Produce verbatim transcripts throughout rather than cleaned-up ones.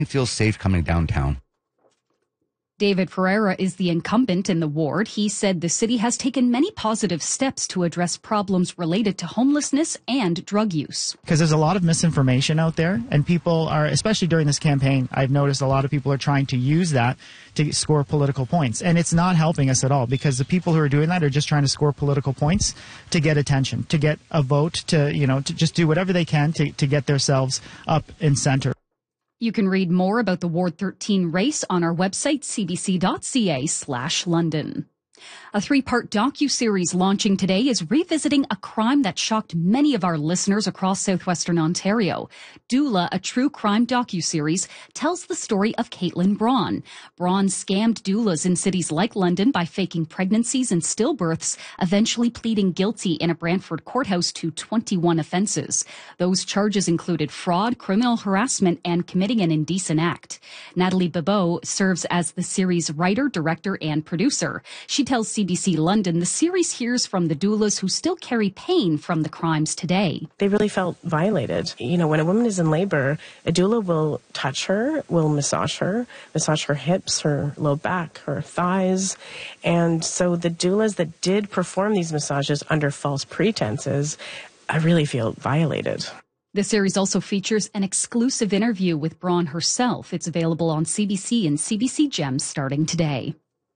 feel safe coming downtown. David Ferreira is the incumbent in the ward. He said the city has taken many positive steps to address problems related to homelessness and drug use. Because there's a lot of misinformation out there, and people are, especially during this campaign, I've noticed a lot of people are trying to use that to score political points. And it's not helping us at all, because the people who are doing that are just trying to score political points to get attention, to get a vote, to, you know, to just do whatever they can to, to get themselves up in center. You can read more about the Ward thirteen race on our website, c b c dot c a slash London. A three-part docu-series launching today is revisiting a crime that shocked many of our listeners across southwestern Ontario. Doula, a true crime docu-series, tells the story of Caitlin Braun. Braun scammed doulas in cities like London by faking pregnancies and stillbirths, eventually pleading guilty in a Brantford courthouse to twenty-one offenses. Those charges included fraud, criminal harassment, and committing an indecent act. Natalie Bebeau serves as the series' writer, director, and producer. She tells C B C London the series hears from the doulas who still carry pain from the crimes today. They really felt violated. You know, when a woman is in labor, a doula will touch her, will massage her, massage her hips, her low back, her thighs. And so the doulas that did perform these massages under false pretenses, I really feel violated. The series also features an exclusive interview with Braun herself. It's available on C B C and C B C Gems starting today.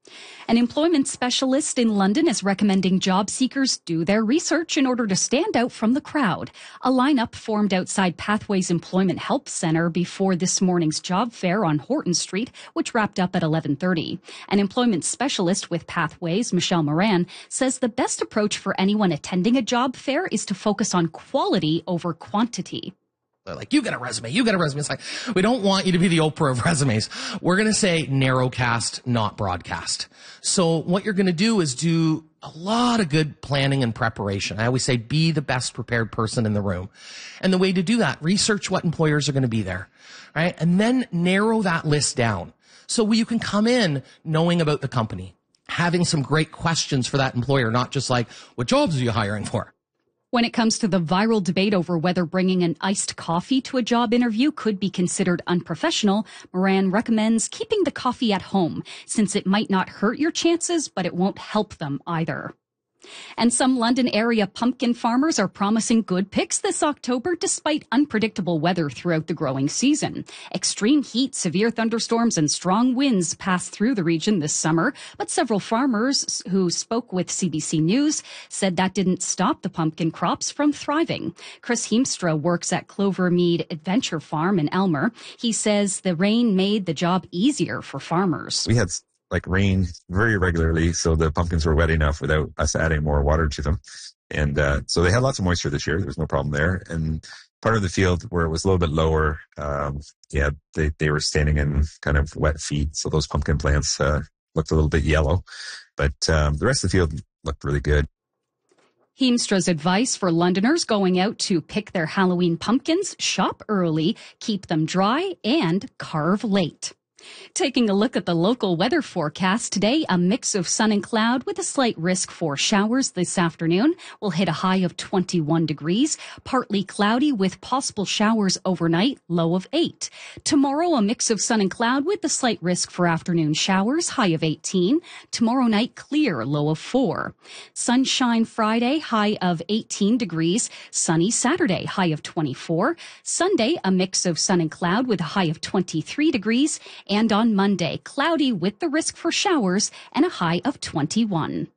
An employment specialist in London is recommending job seekers do their research in order to stand out from the crowd. A lineup formed outside Pathways Employment Help Centre before this morning's job fair on Horton Street, which wrapped up at eleven thirty. An employment specialist with Pathways, Michelle Moran, says the best approach for anyone attending a job fair is to focus on quality over quantity. They're like, you got a resume, you got a resume. It's like, we don't want you to be the Oprah of resumes. We're going to say narrowcast, not broadcast. So what you're going to do is do a lot of good planning and preparation. I always say, be the best prepared person in the room. And the way to do that, research what employers are going to be there, right? And then narrow that list down. So you can come in knowing about the company, having some great questions for that employer, not just like, what jobs are you hiring for? When it comes to the viral debate over whether bringing an iced coffee to a job interview could be considered unprofessional, Moran recommends keeping the coffee at home, since it might not hurt your chances, but it won't help them either. And some London area pumpkin farmers are promising good picks this October despite unpredictable weather throughout the growing season. Extreme heat, severe thunderstorms, and strong winds passed through the region this summer, but several farmers who spoke with C B C News said that didn't stop the pumpkin crops from thriving. Chris Heemstra works at Clovermead Adventure Farm in Elmer. He says the rain made the job easier for farmers. We had like rain very regularly, so the pumpkins were wet enough without us adding more water to them. And uh, so they had lots of moisture this year. There was no problem there. And part of the field where it was a little bit lower, um, yeah, they, they were standing in kind of wet feet. So those pumpkin plants uh, looked a little bit yellow. But um, the rest of the field looked really good. Heemstra's advice for Londoners going out to pick their Halloween pumpkins: shop early, keep them dry, and carve late. Taking a look at the local weather forecast today, a mix of sun and cloud with a slight risk for showers this afternoon. We'll hit a high of twenty-one degrees, partly cloudy with possible showers overnight, low of eight. Tomorrow, a mix of sun and cloud with a slight risk for afternoon showers, high of eighteen. Tomorrow night, clear, low of four. Sunshine Friday, high of eighteen degrees. Sunny Saturday, high of twenty-four. Sunday, a mix of sun and cloud with a high of twenty-three degrees. And on Monday, cloudy with the risk for showers and a high of twenty-one.